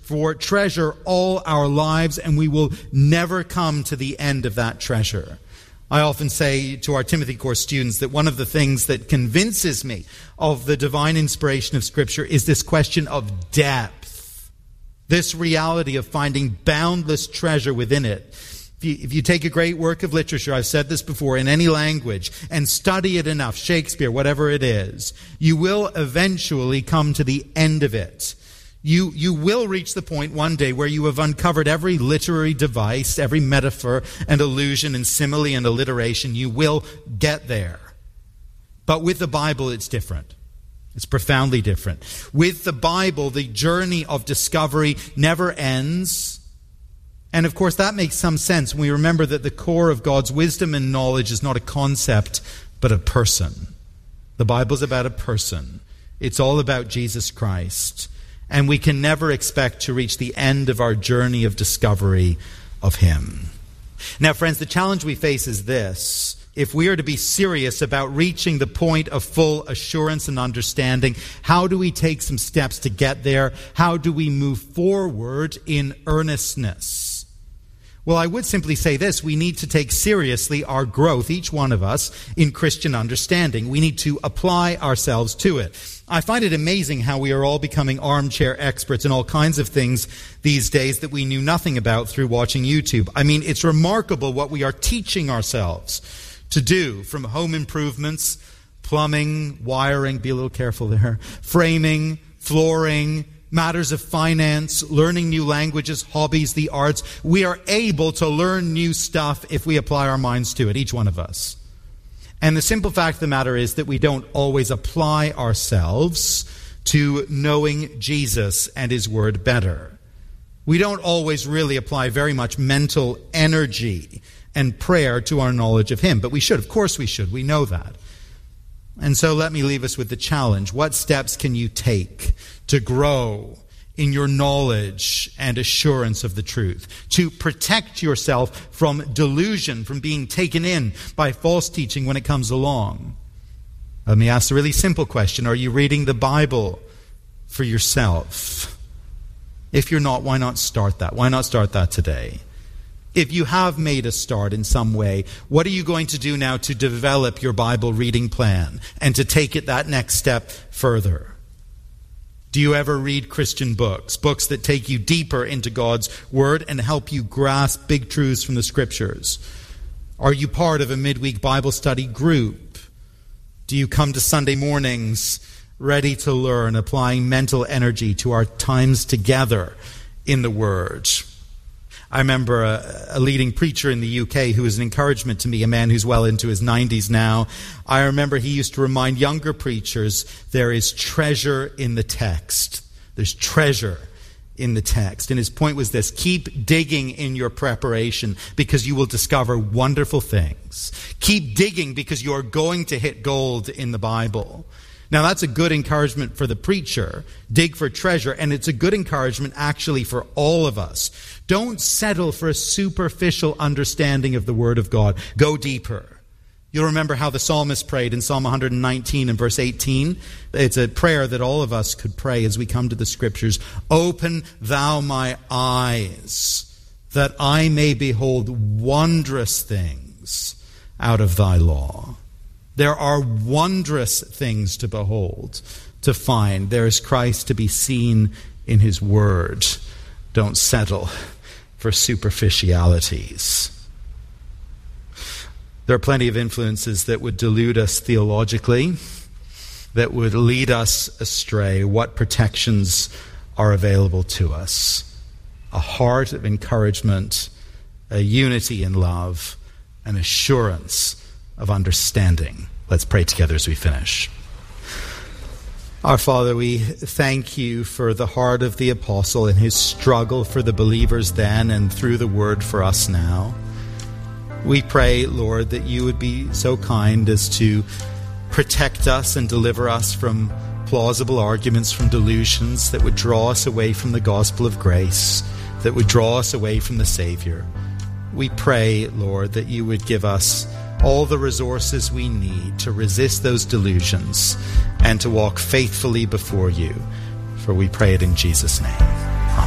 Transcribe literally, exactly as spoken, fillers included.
for treasure all our lives, and we will never come to the end of that treasure. I often say to our Timothy course students that one of the things that convinces me of the divine inspiration of Scripture is this question of depth. This reality of finding boundless treasure within it. If you, if you take a great work of literature, I've said this before, in any language, and study it enough, Shakespeare, whatever it is, you will eventually come to the end of it. You, you will reach the point one day where you have uncovered every literary device, every metaphor and allusion and simile and alliteration. You will get there. But with the Bible, it's different. It's profoundly different. With the Bible, the journey of discovery never ends. And of course, that makes some sense when we remember that the core of God's wisdom and knowledge is not a concept, but a person. The Bible's about a person. It's all about Jesus Christ. And we can never expect to reach the end of our journey of discovery of Him. Now, friends, the challenge we face is this. If we are to be serious about reaching the point of full assurance and understanding, how do we take some steps to get there? How do we move forward in earnestness? Well, I would simply say this. We need to take seriously our growth, each one of us, in Christian understanding. We need to apply ourselves to it. I find it amazing how we are all becoming armchair experts in all kinds of things these days that we knew nothing about through watching YouTube. I mean, it's remarkable what we are teaching ourselves to do, from home improvements, plumbing, wiring, be a little careful there, framing, flooring, matters of finance, learning new languages, hobbies, the arts. We are able to learn new stuff if we apply our minds to it, each one of us. And the simple fact of the matter is that we don't always apply ourselves to knowing Jesus and His Word better. We don't always really apply very much mental energy and prayer to our knowledge of Him. But we should. Of course we should. We know that. And so let me leave us with the challenge. What steps can you take to grow in your knowledge and assurance of the truth, to protect yourself from delusion, from being taken in by false teaching when it comes along? Let me ask a really simple question. Are you reading the Bible for yourself? If you're not, why not start that? Why not start that today? If you have made a start in some way, what are you going to do now to develop your Bible reading plan and to take it that next step further? Do you ever read Christian books, books that take you deeper into God's Word and help you grasp big truths from the Scriptures? Are you part of a midweek Bible study group? Do you come to Sunday mornings ready to learn, applying mental energy to our times together in the Word? I remember a, a leading preacher in the U K who was an encouragement to me, a man who's well into his nineties now. I remember he used to remind younger preachers, there is treasure in the text. There's treasure in the text. And his point was this: keep digging in your preparation because you will discover wonderful things. Keep digging because you are going to hit gold in the Bible. Now, that's a good encouragement for the preacher. Dig for treasure. And it's a good encouragement actually for all of us. Don't settle for a superficial understanding of the Word of God. Go deeper. You'll remember how the psalmist prayed in Psalm one nineteen and verse eighteen. It's a prayer that all of us could pray as we come to the Scriptures. Open thou my eyes, that I may behold wondrous things out of thy law. There are wondrous things to behold, to find. There is Christ to be seen in His Word. Don't settle for superficialities. There are plenty of influences that would delude us theologically, that would lead us astray. What protections are available to us? A heart of encouragement, a unity in love, an assurance of understanding. Let's pray together as we finish. Our Father, we thank you for the heart of the apostle and his struggle for the believers then and through the Word for us now. We pray, Lord, that you would be so kind as to protect us and deliver us from plausible arguments, from delusions that would draw us away from the gospel of grace, that would draw us away from the Savior. We pray, Lord, that you would give us all the resources we need to resist those delusions and to walk faithfully before you. For we pray it in Jesus' name.